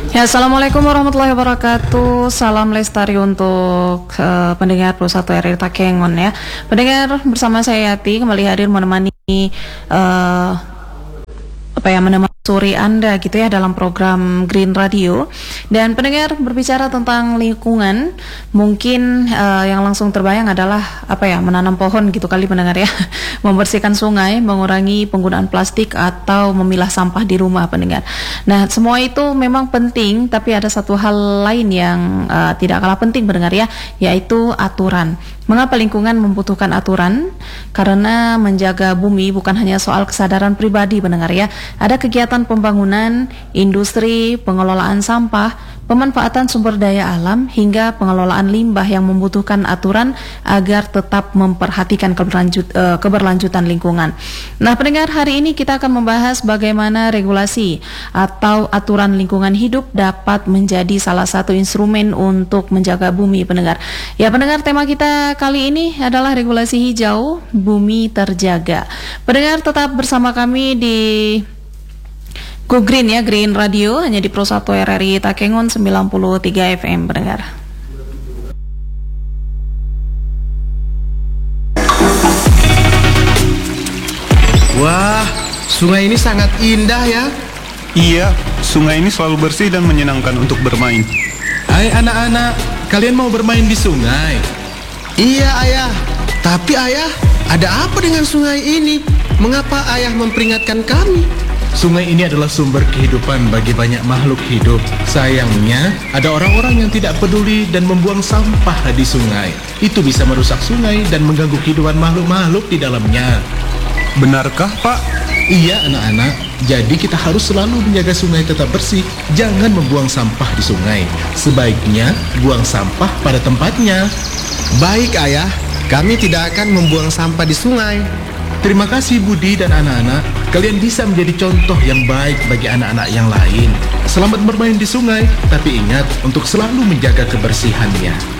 Ya, Assalamualaikum warahmatullahi wabarakatuh. Salam lestari untuk pendengar 21 RRI Takengon ya. Pendengar, bersama saya Yati kembali hadir menemani menemani sore Anda gitu ya dalam program Green Radio. Dan pendengar, berbicara tentang lingkungan, mungkin yang langsung terbayang adalah menanam pohon gitu kali pendengar ya. Membersihkan sungai, mengurangi penggunaan plastik atau memilah sampah di rumah pendengar. Nah, semua itu memang penting, tapi ada satu hal lain yang tidak kalah penting pendengar ya, yaitu aturan. Mengapa lingkungan membutuhkan aturan? Karena menjaga bumi bukan hanya soal kesadaran pribadi pendengar ya. Ada kegiatan pembangunan, industri, pengelolaan sampah, pemanfaatan sumber daya alam, hingga pengelolaan limbah yang membutuhkan aturan agar tetap memperhatikan keberlanjutan lingkungan. Nah pendengar, hari ini kita akan membahas bagaimana regulasi atau aturan lingkungan hidup dapat menjadi salah satu instrumen untuk menjaga bumi pendengar. Ya pendengar, tema kita kali ini adalah regulasi hijau, bumi terjaga. Pendengar, tetap bersama kami di Go Green ya, Green Radio, hanya di Pro 1 RRI Takengon 93 FM pendengar. Wah, sungai ini sangat indah ya. Iya, sungai ini selalu bersih dan menyenangkan untuk bermain. Hai anak-anak, kalian mau bermain di sungai? Iya ayah, tapi ayah, ada apa dengan sungai ini? Mengapa ayah memperingatkan kami? Sungai ini adalah sumber kehidupan bagi banyak makhluk hidup. Sayangnya, ada orang-orang yang tidak peduli dan membuang sampah di sungai. Itu bisa merusak sungai dan mengganggu kehidupan makhluk-makhluk di dalamnya. Benarkah, Pak? Iya anak-anak, jadi kita harus selalu menjaga sungai tetap bersih. Jangan membuang sampah di sungai. Sebaiknya buang sampah pada tempatnya. Baik ayah, kami tidak akan membuang sampah di sungai. Terima kasih Budi dan anak-anak. Kalian bisa menjadi contoh yang baik bagi anak-anak yang lain. Selamat bermain di sungai, tapi ingat untuk selalu menjaga kebersihannya.